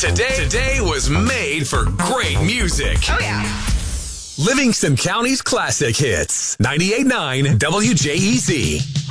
Today was made for great music. Oh, yeah. Livingston County's classic hits. 98.9 WJEZ.